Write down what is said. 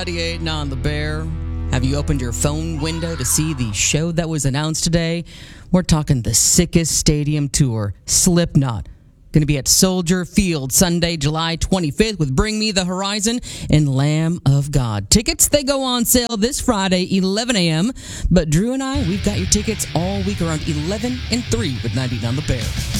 98 on the Bear. Have you opened your phone window to see the show that was announced today? We're talking the Sickest Stadium Tour, Slipknot. Going to be at Soldier Field Sunday, July 25th with Bring Me the Horizon and Lamb of God. Tickets, they go on sale this Friday, 11 a.m. But Drew and I, we've got your tickets all week around 11 and 3 with 98 on the Bear.